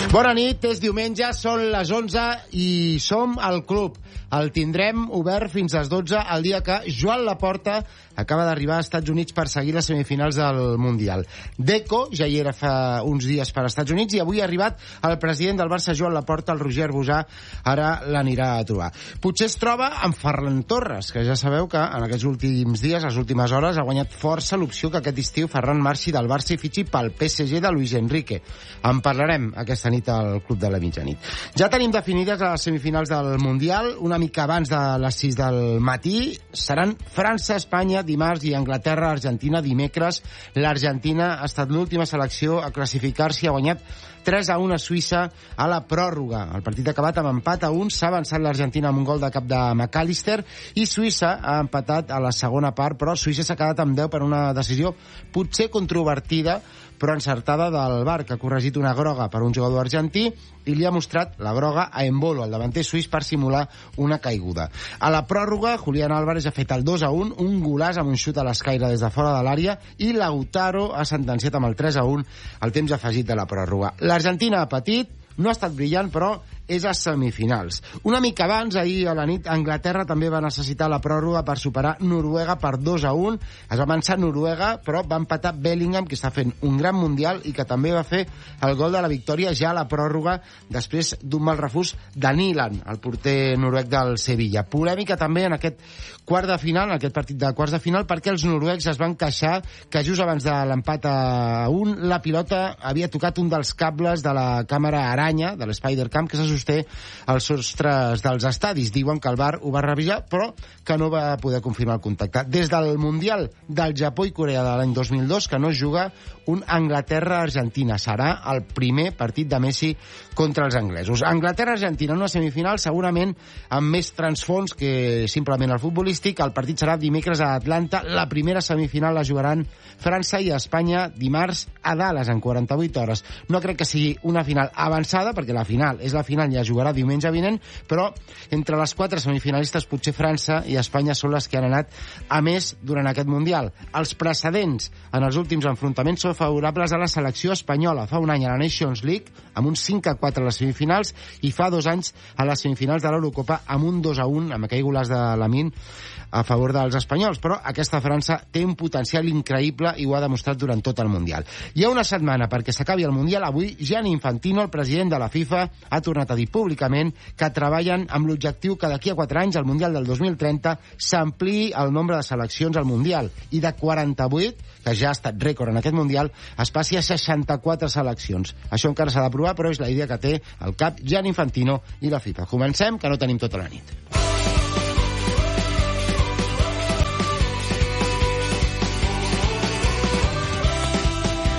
Bona nit, és diumenge, són les 11 i som al club. El tindrem obert fins a les 12 el dia que Joan Laporta acaba d'arribar als Estats Units per seguir les semifinals del Mundial. Deco ja hi era fa uns dies per als Estats Units i avui ha arribat el president del Barça, Joan Laporta, el Roger Busà, ara l'anirà a trobar. Potser es troba amb Ferran Torres, que ja sabeu que en aquests últims dies, les últimes hores, ha guanyat força l'opció que aquest estiu Ferran marxi del Barça i fitxi pel PSG de Luis Enrique. En parlarem aquesta nit al Club de la Mitjanit. Ja tenim definides les semifinals del Mundial, una mica abans de les 6 del matí. Seran França-Espanya dimarts i Anglaterra-Argentina dimecres. L'Argentina ha estat l'última selecció a classificar-s'hi, ha guanyat 3-1 a Suïssa a la pròrroga. El partit ha acabat amb empat a 1, s'ha avançat l'Argentina amb un gol de cap de McAllister i Suïssa ha empatat a la segona part, però Suïssa s'ha quedat amb 10 per una decisió potser controvertida però encertada del VAR, que ha corregit una groga per un jugador argentí i li ha mostrat la groga a Embolo, el davanter suís, per simular una caiguda. A la pròrroga, Julián Álvarez ha fet el 2-1, un golaç amb un xut a l'escaire des de fora de l'àrea, i Lautaro ha sentenciat amb el 3-1 el temps afegit de la pròrroga. L'Argentina ha patit, no ha estat brillant, però és a semifinals. Una mica abans, ahir a la nit, Anglaterra també va necessitar la pròrroga per superar Noruega per 2-1. Es va avançar Noruega, però va empatar Bellingham, que està fent un gran mundial i que també va fer el gol de la victòria ja a la pròrroga després d'un mal refús de Nilan, el porter noruec del Sevilla. Polèmica també en aquest quart de final, en aquest partit de quarts de final, perquè els noruecs es van queixar que just abans de l'empat a 1 la pilota havia tocat un dels cables de la càmera aranya, de l'Spider-Cam, que se sosté als sostres dels estadis. Diuen que el VAR ho va revisar, però que no va poder confirmar el contacte. Des del Mundial del Japó i Corea de l'any 2002, que no es juga un Anglaterra-Argentina. Serà el primer partit de Messi contra els anglesos. Anglaterra-Argentina en una semifinal, segurament amb més transfons que simplement el futbolístic. El partit serà dimecres a Atlanta. La primera semifinal la jugaran França i Espanya dimarts a Dallas en 48 hores. No crec que sigui una final avançada, perquè la final és la final i es jugarà diumenge vinent, però entre les 4 semifinalistes potser França i Espanya són les que han anat a més durant aquest Mundial. Els precedents en els últims enfrontaments són favorables a la selecció espanyola. Fa un any a la Nations League amb un 5-4 a les semifinals i fa 2 anys a les semifinals de l'Eurocopa amb un 2-1 amb aquell golaç de Lamine a favor dels espanyols, però aquesta França té un potencial increïble i ho ha demostrat durant tot el Mundial. Hi ha una setmana perquè s'acabi el Mundial. Avui Gianni Infantino, el president de la FIFA, ha tornat a dir públicament que treballen amb l'objectiu que d'aquí a 4 anys, al Mundial del 2030, s'ampliï el nombre de seleccions al Mundial i de 48, que ja ha estat rècord en aquest Mundial, es passi a 64 seleccions. Això encara s'ha d'aprovar, però és la idea que té el cap Gianni Infantino i la FIFA. Comencem, que no tenim tota la nit.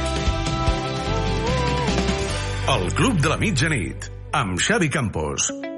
El Club de la Mitjanit, amb Xavi Campos.